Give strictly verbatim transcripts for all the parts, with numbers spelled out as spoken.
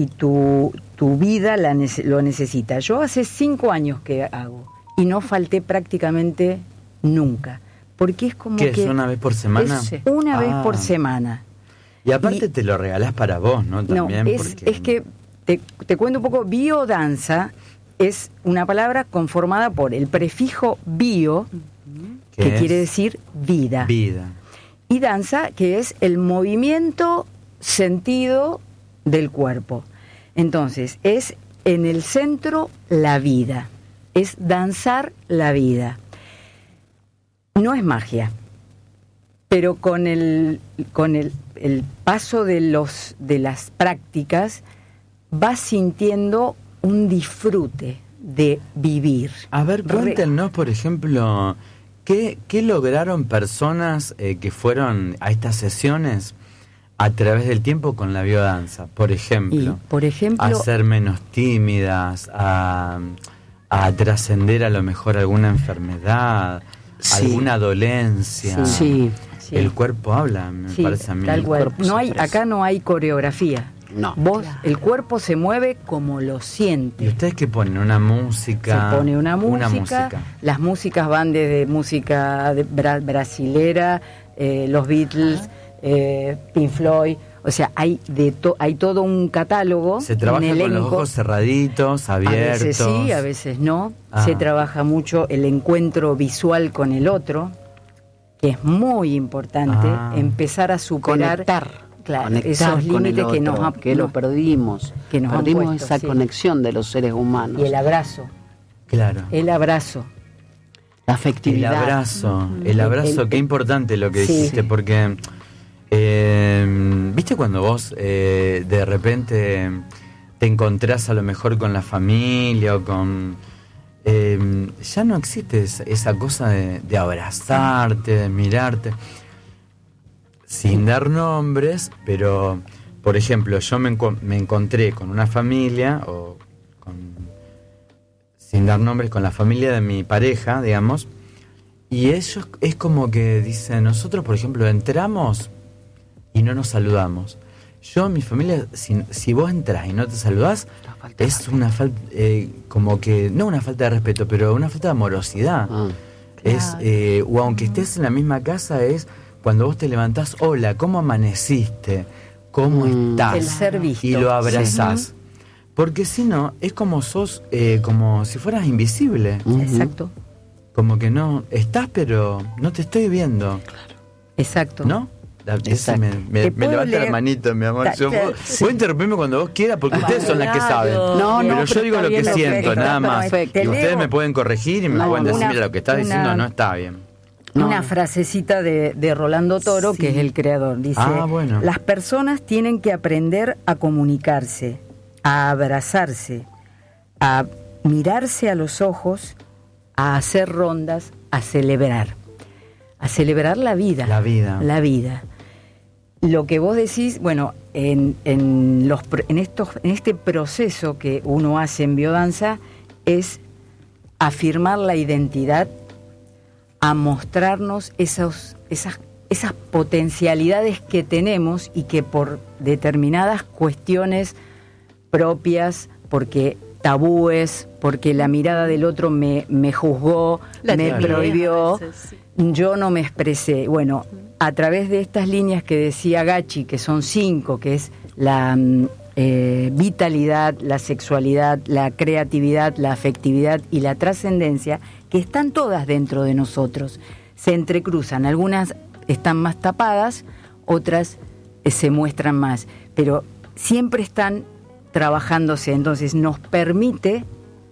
y tu, tu vida la, lo necesita. Yo hace cinco años que hago y no falté prácticamente nunca, porque es como ¿Qué que... es una vez por semana? Es una ah. vez por semana. Y aparte y, te lo regalás para vos, ¿no? También no, es, porque... es que te, te cuento un poco. Biodanza es una palabra conformada por el prefijo bio, que quiere decir vida. Vida. Y danza, que es el movimiento sentido del cuerpo. Entonces, es en el centro la vida. Es danzar la vida. No es magia, pero con el, con el, el paso de, los, de las prácticas vas sintiendo un disfrute de vivir. A ver, cuéntenos, por ejemplo, ¿qué, qué lograron personas eh, que fueron a estas sesiones a través del tiempo con la biodanza? Por ejemplo, y, por ejemplo a ser menos tímidas, a, a trascender a lo mejor alguna enfermedad, sí. alguna dolencia. Sí, sí. El cuerpo habla, me sí, parece a mí. Tal cual. No hay, acá no hay coreografía. No. Vos, Claro. el cuerpo se mueve como lo siente. ¿Y ustedes qué ponen? ¿Una música? Se pone una música. Una música. Las músicas van desde música de bra brasilera, eh, los Beatles, eh, Pink Floyd. O sea, hay de to hay todo un catálogo. Se trabaja un con los ojos cerraditos, abiertos. A veces sí, a veces no. Ah. Se trabaja mucho el encuentro visual con el otro, que es muy importante. Ah. Empezar a superar. Conectar. Claro, conectar esos límites que nos ha, que lo perdimos, que nos perdimos puesto, esa sí. conexión de los seres humanos. Y el abrazo. Claro. El abrazo. La afectividad. El abrazo, el abrazo, el, el, qué importante lo que sí, dijiste, sí. porque eh, viste cuando vos eh, de repente te encontrás a lo mejor con la familia o con eh, ya no existe esa, esa cosa de, de abrazarte, de mirarte. Sin dar nombres, pero, por ejemplo, yo me, enco me encontré con una familia, o con, sin dar nombres, con la familia de mi pareja, digamos, y ellos es como que dicen, nosotros, por ejemplo, entramos y no nos saludamos. Yo, mi familia, si, si vos entras y no te saludás, es una falta, eh, como que, no una falta de respeto, pero una falta de amorosidad. Ah, claro. Es, eh, o aunque estés en la misma casa, es... Cuando vos te levantás, hola, ¿cómo amaneciste? ¿Cómo mm, estás? El ser visto. Y lo abrazás. Sí. Porque si no, es como sos, eh, como si fueras invisible. Uh-huh. Exacto. Como que no, estás pero no te estoy viendo. Claro. Exacto. ¿No? Exacto. Me, me, me levanta leer? la manito, mi amor. Yo, vos, sí. Vos interrumpirme cuando vos quieras, porque ah, ustedes son claro. las que saben. No, no, pero yo digo lo que siento, perfecto, nada más. Perfecto. Y ustedes me pueden corregir y me no, pueden decir, una, mira, lo que estás una... diciendo no está bien. No. Una frasecita de, de Rolando Toro, sí. que es el creador. Dice, ah, bueno. las personas tienen que aprender a comunicarse, a abrazarse, a mirarse a los ojos, a hacer rondas, a celebrar. A celebrar la vida. La vida. La vida. Lo que vos decís, bueno, en, en, los, en, estos, en este proceso que uno hace en biodanza es afirmar la identidad, a mostrarnos esos, esas, esas potencialidades que tenemos y que por determinadas cuestiones propias, porque tabúes, porque la mirada del otro me, me juzgó, la me prohibió, veces, sí. yo no me expresé. Bueno, a través de estas líneas que decía Gachi, que son cinco, que es la eh, vitalidad, la sexualidad, la creatividad, la afectividad y la trascendencia, que están todas dentro de nosotros, se entrecruzan, algunas están más tapadas, otras eh, se muestran más, pero siempre están trabajándose, entonces nos permite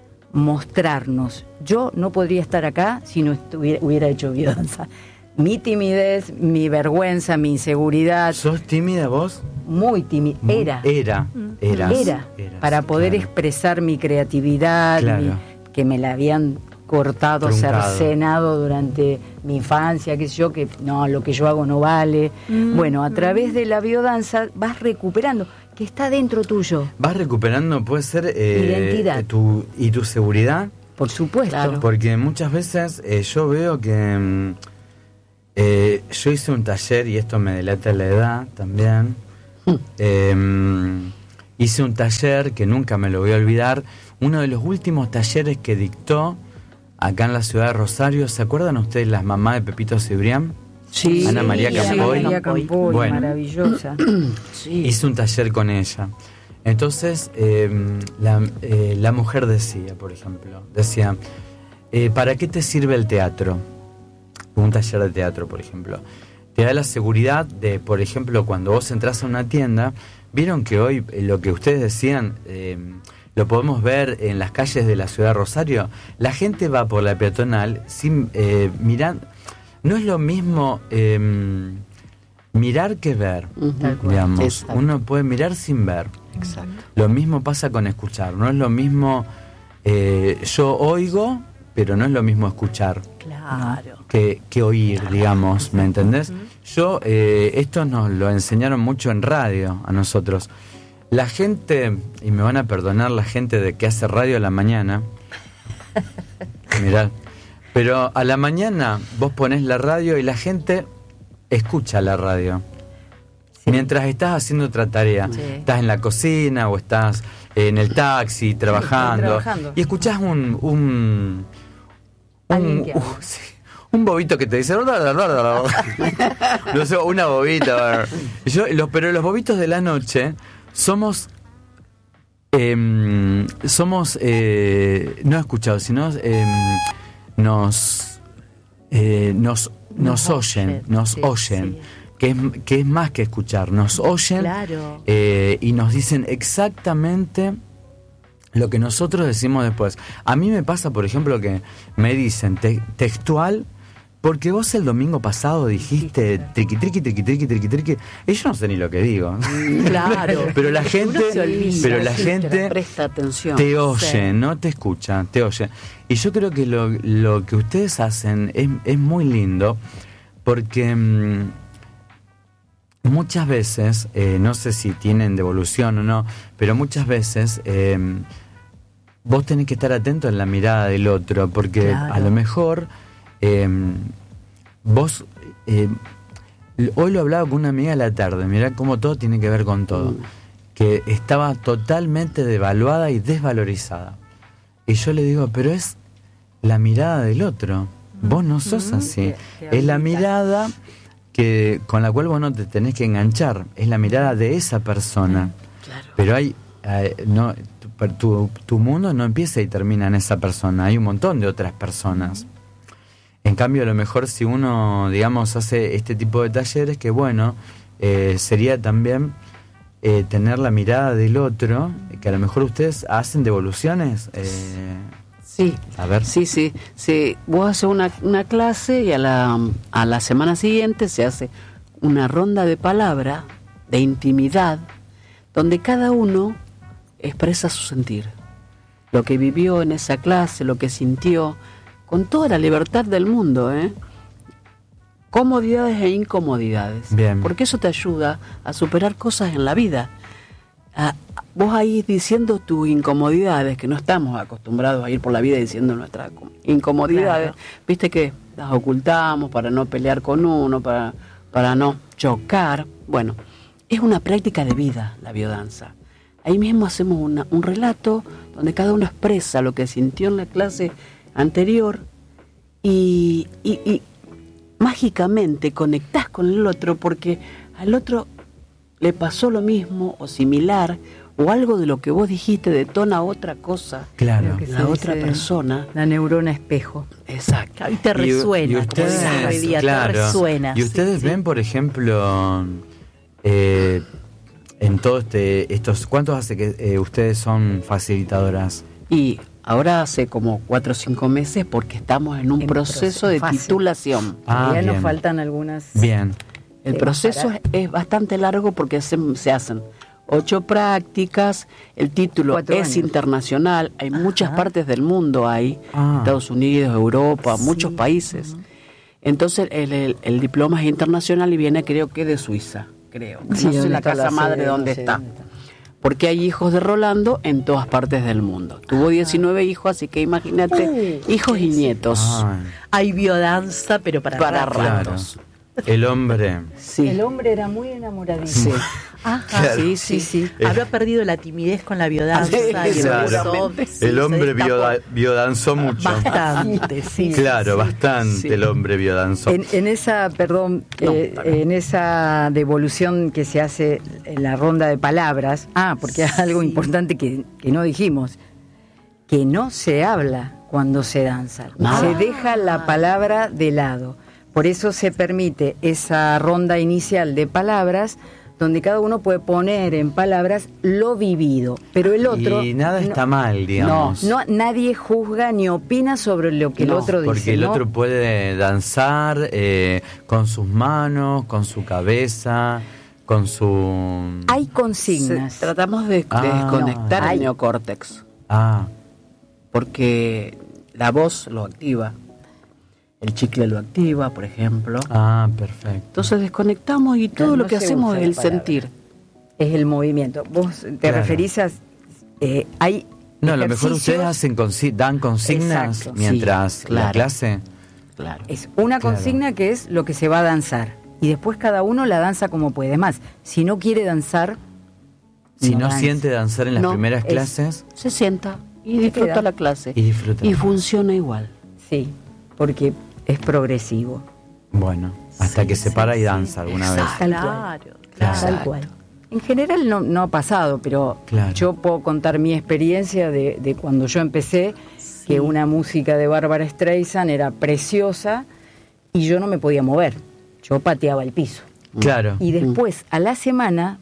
mostrarnos. Yo no podría estar acá si no estuviera, hubiera hecho biodanza. Mi timidez, mi vergüenza, mi inseguridad. ¿Sos tímida vos? Muy tímida, era. Era, eras, era, eras, para poder claro. expresar mi creatividad, claro. mi, que me la habían cortado, Truncado. cercenado durante mi infancia, qué sé yo, que no, lo que yo hago no vale. Mm, bueno, a través de la biodanza vas recuperando, que está dentro tuyo. Vas recuperando, puede ser... Eh, identidad. Tu, y tu seguridad. Por supuesto. Claro. Porque muchas veces eh, yo veo que... Eh, yo hice un taller, y esto me delata la edad también, mm. eh, hice un taller que nunca me lo voy a olvidar, uno de los últimos talleres que dictó acá en la ciudad de Rosario. ¿Se acuerdan ustedes las mamás de Pepito Cibrián? Sí, Ana María Campoy. Ana María Campoy, Bueno. maravillosa. Sí. Hice un taller con ella. Entonces, eh, la, eh, la mujer decía, por ejemplo, decía, eh, ¿para qué te sirve el teatro? Un taller de teatro, por ejemplo. Te da la seguridad de, por ejemplo, cuando vos entras a una tienda, vieron que hoy eh, lo que ustedes decían, eh, lo podemos ver en las calles de la ciudad de Rosario. La gente va por la peatonal sin eh, mirar. No es lo mismo eh, mirar que ver, Ujú. digamos. Exacto. Uno puede mirar sin ver. Exacto. Lo mismo pasa con escuchar. No es lo mismo, eh, yo oigo, pero no es lo mismo escuchar Claro. que, que oír, digamos, ¿me entendés? Yo, eh, esto nos lo enseñaron mucho en radio a nosotros. La gente, y me van a perdonar la gente de que hace radio a la mañana, mirá, pero a la mañana vos ponés la radio y la gente escucha la radio. Sí. Mientras estás haciendo otra tarea, Sí. estás en la cocina o estás en el taxi trabajando, trabajando. y escuchás un... un Alguien un, que uh, habla. sí, un bobito que te dice no sé, una bobita. Yo, los, pero los bobitos de la noche somos eh, somos eh, no escuchados, sino eh, nos eh, nos nos, Nos oyen, oyen, nos sí, oyen, sí. que es que es más que escuchar, nos oyen, Claro. eh, y nos dicen exactamente lo que nosotros decimos después. A mí me pasa, por ejemplo, que me dicen te- textual, porque vos el domingo pasado dijiste triqui, triqui, triqui, triqui, triqui, triqui. Y yo no sé ni lo que digo. Claro. Pero la gente, Uno se olvida, pero la sí, gente Presta atención. te oye, Sí. no te escucha, te oye. Y yo creo que lo, lo que ustedes hacen es, es muy lindo, porque mm, muchas veces, eh, no sé si tienen devolución o no, pero muchas veces eh, vos tenés que estar atento en la mirada del otro, porque Claro. a lo mejor eh, vos... eh, hoy lo hablaba con una amiga a la tarde, mirá cómo todo tiene que ver con todo, que estaba totalmente devaluada y desvalorizada. Y yo le digo, pero es la mirada del otro, vos no sos así, Te- te es la habilita. mirada que con la cual vos no te tenés que enganchar, es la mirada de esa persona. Claro. Pero hay, eh, no, tu, tu, tu mundo no empieza y termina en esa persona, hay un montón de otras personas. En cambio, a lo mejor si uno, digamos, hace este tipo de talleres, que bueno, eh, sería también eh, tener la mirada del otro, que a lo mejor ustedes hacen devoluciones. Eh, Sí. a ver. Sí, sí, sí. Vos haces una, una clase y a la, a la semana siguiente se hace una ronda de palabra, de intimidad, donde cada uno expresa su sentir. Lo que vivió en esa clase, lo que sintió, con toda la libertad del mundo, ¿eh? Comodidades e incomodidades. Bien. Porque eso te ayuda a superar cosas en la vida. Ah, vos ahí diciendo tus incomodidades, que no estamos acostumbrados a ir por la vida diciendo nuestras com- incomodidades, Claro. viste que las ocultamos para no pelear con uno, para, para no chocar. Bueno, es una práctica de vida la biodanza. Ahí mismo hacemos una- un relato donde cada uno expresa lo que sintió en la clase anterior y, y, y mágicamente conectás con el otro porque al otro le pasó lo mismo o similar o algo de lo que vos dijiste detona otra cosa. Claro. Lo que La se otra dice persona. La neurona espejo. Exacto. Y te Y- resuena, y como ustedes, decís hoy día, claro, te resuena. Y ustedes Sí, ven, sí. por ejemplo, eh, en todo este, estos, ¿cuántos hace que eh, ustedes son facilitadoras? Y ahora hace como cuatro o cinco meses porque estamos en un En proceso proceso, de fase. titulación. Ah, Todavía nos bien. faltan algunas. Bien. El Sí, proceso para- es, es bastante largo porque se, se hacen ocho prácticas, el título Cuatro es años. internacional, hay muchas Ajá. partes del mundo, hay Ah. Estados Unidos, Europa, Sí. muchos países. Entonces el, el- el diploma es internacional y viene creo que de Suiza, creo. Sí, no sé donde la está casa la madre sede, dónde no sé está. dónde está. Porque hay hijos de Rolando en todas partes del mundo. Tuvo diecinueve hijos, así que imagínate, Uh, hijos y sí. nietos Ah, Hay biodanza, pero para, para rato. Claro. ratos. El hombre. Sí. El hombre era muy enamoradizo. Sí. Ajá. Claro. Sí, Sí, sí. Habrá perdido la timidez con la biodanza. Sí, y claro. empezó- sí, El se hombre destapó bioda- biodanzó mucho. Bastante, sí. Claro, bastante sí. el hombre biodanzó. En, en esa, perdón, No, eh, está bien. en esa devolución que se hace en la ronda de palabras, ah, porque hay algo Sí. importante que, que no dijimos, que no se habla cuando se danza, Ah. se deja la palabra de lado. Por eso se permite esa ronda inicial de palabras donde cada uno puede poner en palabras lo vivido, pero el otro Y nada no- está mal, digamos. no, nadie juzga ni opina sobre lo que No, el otro dice. Porque el ¿no? otro puede danzar eh, con sus manos, con su cabeza, con su... Hay consignas. Se- tratamos de, de Ah, desconectar hay. el neocórtex, Ah, porque la voz lo activa, el chicle lo activa, por ejemplo. ah, perfecto. Entonces desconectamos y todo No, lo no que se hacemos usa es la el palabra. sentir. Es el movimiento. Vos te Claro. referís a... eh, hay No, a lo mejor ejercicios- ustedes hacen consi- dan consignas Exacto, mientras sí, la claro. clase. Claro. Es una Claro. consigna que es lo que se va a danzar. Y después cada uno la danza como puede. Es más, si no quiere danzar... Si no, danza. siente danzar en las No, primeras es- clases Se sienta y Se disfruta queda. la clase. y disfruta. Y funciona igual. Sí, porque es progresivo. Bueno, hasta Sí, que se sí, para y sí. danza alguna vez. Tal Claro, cual. claro. Tal cual. En general no, no ha pasado, pero Claro. yo puedo contar mi experiencia de, de cuando yo empecé, Sí. que una música de Bárbara Streisand era preciosa y yo no me podía mover. Yo pateaba el piso. Claro. Y después, a la semana,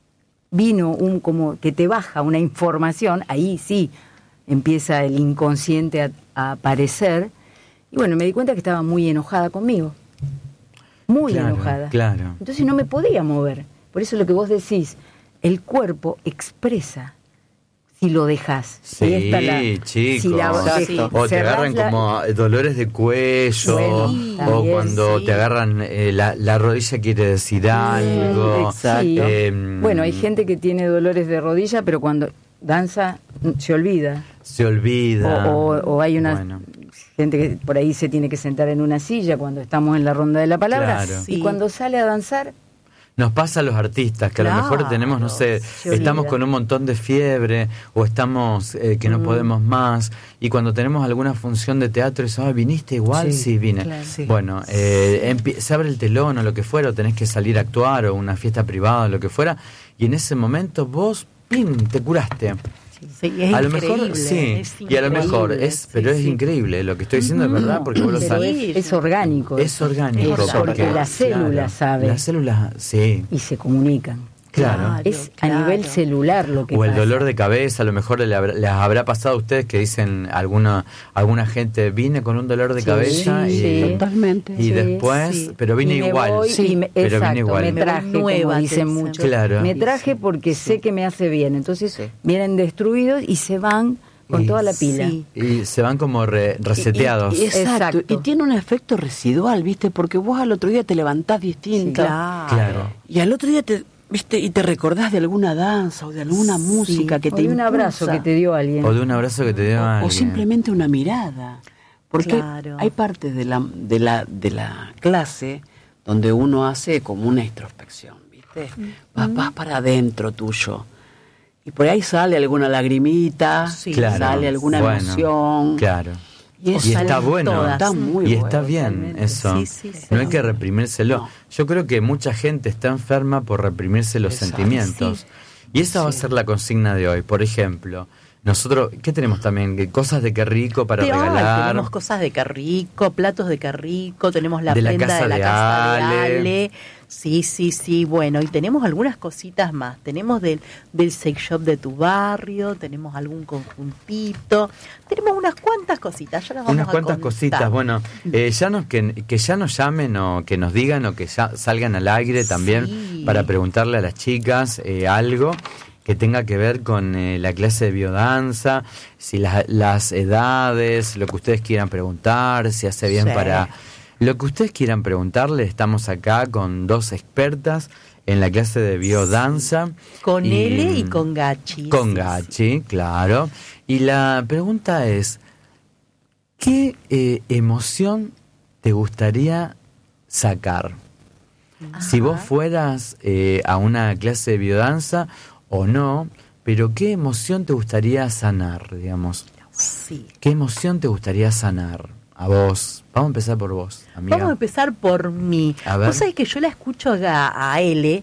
vino un como que te baja una información, ahí sí empieza el inconsciente a, a aparecer. Y bueno, me di cuenta que estaba muy enojada conmigo. Muy Claro, enojada. claro. Entonces no me podía mover. Por eso lo que vos decís, el cuerpo expresa si lo dejás. Sí, Y esta la- chicos. si la Exacto. O te cerrás agarran la- como dolores de cuello, Bueno, o también, cuando sí. te agarran eh, la, la rodilla quiere decir algo. exacto. Sí. Eh, Bueno, hay gente que tiene dolores de rodilla, pero cuando danza mm, se olvida. Se olvida. O, o- o hay una Bueno, gente que por ahí se tiene que sentar en una silla cuando estamos en la ronda de la palabra. Claro. Y Sí. cuando sale a danzar, nos pasa a los artistas que a lo mejor Claro, tenemos, no sé, se estamos olvida. con un montón de fiebre o estamos eh, que no Mm. podemos más y cuando tenemos alguna función de teatro y ah, ¿viniste igual? Sí, Sí, vine. claro. Sí. Bueno, eh, empie- se abre el telón o lo que fuera, o tenés que salir a actuar o una fiesta privada o lo que fuera y en ese momento vos, ¡pim!, te curaste. Sí, es a lo mejor increíble, sí, es y a lo mejor increíble, es, sí, pero es sí. increíble, lo que estoy diciendo es verdad porque vos lo pero sabés. es, es orgánico. Es orgánico, Es porque porque la célula claro, sabe Las células, sí, y se comunican. claro. Claro. Es claro. a nivel celular lo que O el pasa. dolor de cabeza, a lo mejor le habrá- les habrá pasado a ustedes que dicen alguna alguna gente vine con un dolor de Sí, cabeza sí, y, sí. Totalmente. y Sí, después, sí. pero vine Y me igual. voy Sí, y me- pero exacto, vine igual. me Me voy traje, nueva, como te dicen dicen. mucho. Claro. Me traje porque sé que me hace bien. Entonces Sí. vienen destruidos y se van con Y- toda la pila. Sí. Y se van como re- reseteados. Y- y- exacto. Exacto. Y tiene un efecto residual, ¿viste? Porque vos al otro día te levantás distinta. Claro. Claro. Y al otro día te, ¿viste? Y te recordás de alguna danza o de alguna música que O te de un abrazo impulsa. que te dio alguien. O de un abrazo que te dio O alguien. simplemente una mirada. Porque Claro. hay partes de la, de, la, de la clase donde uno hace como una introspección, ¿viste? Vas, vas para adentro tuyo. Y por ahí sale alguna lagrimita, Sí. Claro. sale alguna Bueno, emoción. Claro. Y Y, eso está salen bueno. todas. Está muy y bueno. está bien totalmente. eso. Sí, sí, sí. No hay que reprimírselo. No. Yo creo que mucha gente está enferma por reprimirse los Exacto. sentimientos. Y esa va a ser la consigna de hoy. Por ejemplo, nosotros, ¿qué tenemos también? ¿Qué cosas de qué rico para Te- ay, regalar? tenemos cosas de qué rico, platos de qué rico, tenemos la De la prenda casa de la de casa Ale. de Ale. Sí, sí, sí, bueno, y tenemos algunas cositas más. Tenemos del, del sex shop de tu barrio, tenemos algún conjuntito, tenemos unas cuantas cositas, ya las vamos Unas a cuantas contar. cositas. Bueno, eh, ya nos, que, que ya nos llamen o que nos digan o que ya salgan al aire también Sí. para preguntarle a las chicas eh, algo que tenga que ver con eh, la clase de biodanza, si las, las edades, lo que ustedes quieran preguntar, si hace bien Sí. para... Lo que ustedes quieran preguntarle, estamos acá con dos expertas en la clase de biodanza. Con Y- L y con Gachi. Con sí, Gachi, claro. Y la pregunta es, ¿qué eh, emoción te gustaría sacar? si vos fueras eh, a una clase de biodanza o no, pero ¿qué emoción te gustaría sanar, digamos? Sí. ¿Qué emoción te gustaría sanar a vos? Vamos a empezar por vos, amiga. Vamos a empezar por mí. A ver. Vos sabés que yo la escucho a, a Ele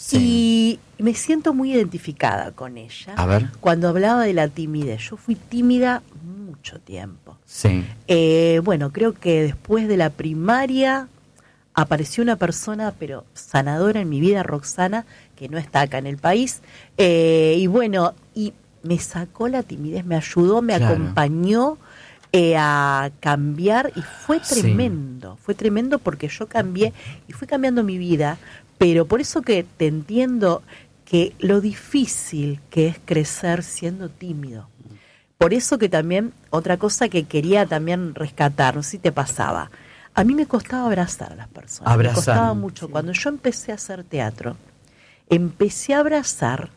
Sí. y me siento muy identificada con ella. A ver. Cuando hablaba de la timidez, yo fui tímida mucho tiempo. Sí. Eh, bueno, creo que después de la primaria apareció una persona, pero sanadora en mi vida, Roxana, que no está acá en el país. Eh, y bueno, y me sacó la timidez, me ayudó, me Claro. acompañó eh, a cambiar y fue Sí. tremendo, fue tremendo porque yo cambié y fui cambiando mi vida, pero por eso que te entiendo que lo difícil que es crecer siendo tímido. Por eso que también, otra cosa que quería también rescatar, no sé si te pasaba, a mí me costaba abrazar a las personas, Abrazar. me costaba mucho. Cuando yo empecé a hacer teatro, empecé a abrazar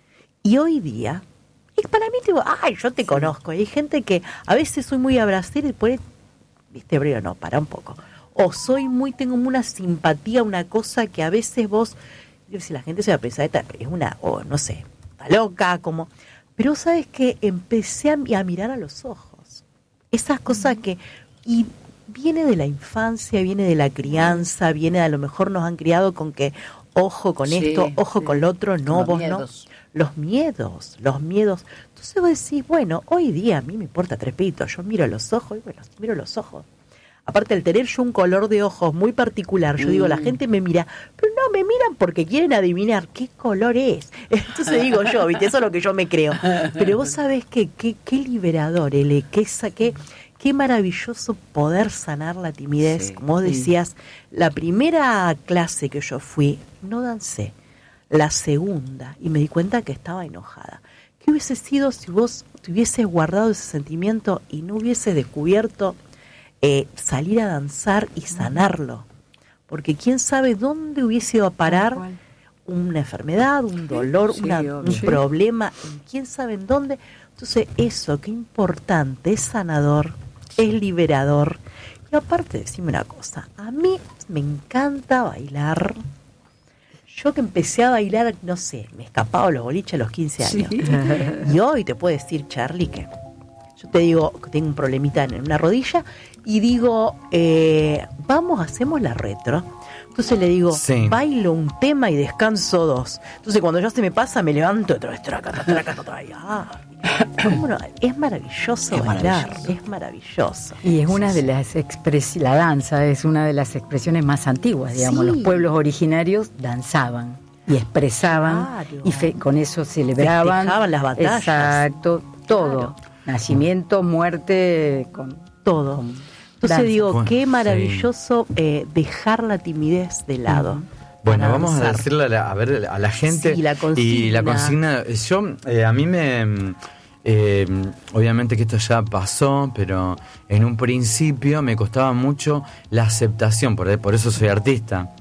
y hoy día, y para mí digo, ay, yo te conozco, y hay gente que a veces soy muy abracera y por ahí, viste, pero no, para un poco. O soy muy, tengo una simpatía, una cosa que a veces vos, yo, si la gente se va a pensar, esta es una, o no sé, está loca, como... Pero sabes que empecé a, a mirar a los ojos. Esas cosas que... Y viene de la infancia, viene de la crianza, viene de a lo mejor nos han criado con que ojo con Sí, esto, ojo sí. con lo otro, no, Los vos miedos. no. Los miedos, los miedos. Entonces vos decís, bueno, hoy día a mí me importa tres pitos, yo miro los ojos y bueno, miro los ojos. Aparte, el tener yo un color de ojos muy particular, yo digo, la Mm. gente me mira, pero no, me miran porque quieren adivinar qué color es. Entonces digo yo, ¿viste? Eso es lo que yo me creo. Pero vos sabés que qué, qué liberador, Ele, qué, sa- qué, qué maravilloso poder sanar la timidez. Sí. Como vos decías, la primera clase que yo fui, no dancé. La segunda, y me di cuenta que estaba enojada. ¿Qué hubiese sido si vos te hubieses guardado ese sentimiento y no hubieses descubierto eh, salir a danzar y sanarlo? Porque quién sabe dónde hubiese ido a parar Tal cual. una enfermedad, un dolor, Sí, una- obvio. un Sí. problema, quién sabe en dónde. Entonces eso, qué importante, es sanador, es liberador. Y aparte, decime una cosa, a mí me encanta bailar. Yo que empecé a bailar, no sé, me escapaba los boliches a los quince años. Sí. Y hoy te puedo decir, Charlie, que yo te digo que tengo un problemita en una rodilla y digo, eh, vamos, hacemos la retro. Entonces le digo, Sí. bailo un tema y descanso dos. Entonces cuando ya se me pasa, me levanto otra vez, traca, traca, traca, traca, y, ah, ¿cómo no? Es maravilloso Es bailar, maravilloso. es maravilloso. Y es una de las expresiones, la danza es una de las expresiones más antiguas, digamos, Sí. los pueblos originarios danzaban y expresaban Claro. y fe- con eso celebraban. Festejaban las batallas. Exacto, todo. Claro. Nacimiento, muerte, con Todo. con Entonces danza. digo, Bueno, qué sí. maravilloso eh, dejar la timidez de lado. Bueno, para vamos a danzar. decirle a, la, a ver a la gente Sí, la y la consigna. consigna. Yo eh, a mí me eh, obviamente que esto ya pasó, pero en un principio me costaba mucho la aceptación, por, por eso soy artista.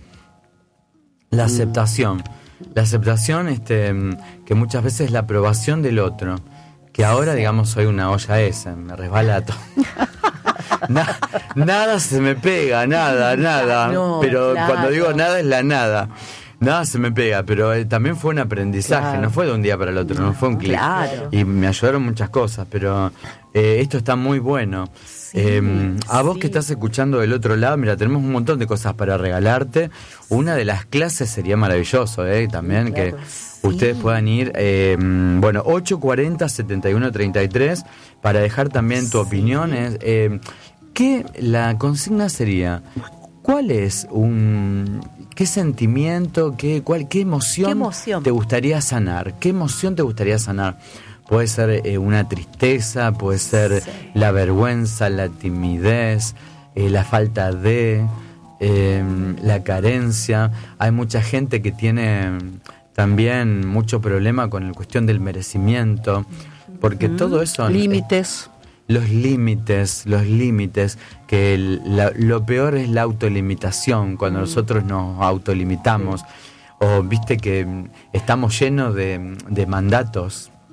La aceptación, la aceptación, este, que muchas veces es la aprobación del otro. Que ahora, digamos, soy una olla esa, me resbala todo. Na- nada se me pega, nada, nada. No, pero claro. cuando digo nada es la nada. Nada se me pega, pero eh, también fue un aprendizaje, Claro. no fue de un día para el otro, no fue un clic. Claro. Y me ayudaron muchas cosas, pero eh, esto está muy bueno. Eh, a vos sí. que estás escuchando del otro lado, mira, tenemos un montón de cosas para regalarte. Una de las clases sería maravilloso, eh, también claro. que Sí. ustedes puedan ir, eh, bueno, ocho cuarenta, setenta y uno treinta y tres para dejar también tu Sí. opinión. Es, eh, ¿qué la consigna sería? ¿Cuál es un qué sentimiento, qué cuál qué emoción, ¿Qué emoción? te gustaría sanar? ¿Qué emoción te gustaría sanar? Puede ser eh, una tristeza, puede ser Sí. la vergüenza, la timidez, eh, la falta de, eh, la carencia. Hay mucha gente que tiene también mucho problema con la cuestión del merecimiento, porque todo eso... Límites. Los límites, los límites, que el- la- lo peor es la autolimitación, cuando nosotros nos autolimitamos, o viste que mm, estamos llenos de, de mandatos,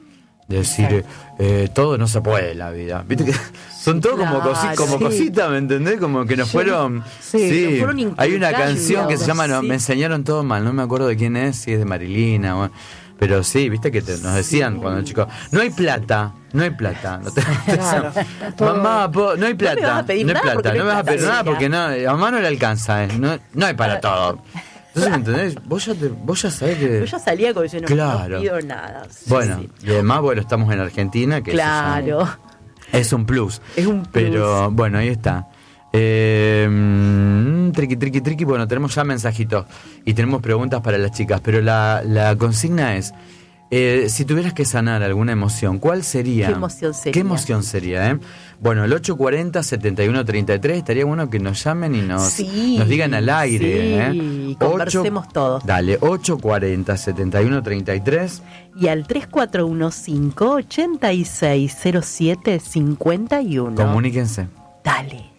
De decir, eh, todo no se puede en la vida. ¿Viste que son todo como, Claro, cosi- como sí. cositas, ¿me entendés? Como que nos fueron... Sí, nos fueron hay una inculcando, canción que se llama no, sí. Me enseñaron todo mal, no me acuerdo de quién es, si es de Marilina, bueno, pero sí, viste que te- nos decían cuando chicos, no hay plata, no hay plata. No te- Claro. Mamá, po- no hay me vas plata, a pedir no hay nada plata, porque no no me hay vas a pedir plata, nada sí, porque no, a mamá no le alcanza, eh, no, no hay para todo. Entonces, ¿me entendés? Vos ya, te, vos ya sabés que... Yo ya salía como diciendo, Claro. no pido nada. Sí, Bueno, sí. y además, bueno, estamos en Argentina, que eso ya- Claro. es un plus. Es un plus. Pero bueno, ahí está. Eh, mm, triqui, triqui, triqui. Bueno, tenemos ya mensajitos y tenemos preguntas para las chicas. Pero la, la consigna es: eh, si tuvieras que sanar alguna emoción, ¿cuál sería? ¿Qué emoción sería? ¿Qué emoción sería, eh? Bueno, el ocho cuarenta, setenta y uno treinta y tres. Estaría bueno que nos llamen y nos, Sí, nos digan al aire. sí, ¿eh? y conversemos Ocho- todos. Dale, ocho cuarenta, setenta y uno treinta y tres. Y al tres cuatro uno cinco, ocho seis cero siete cinco uno. Comuníquense. Dale.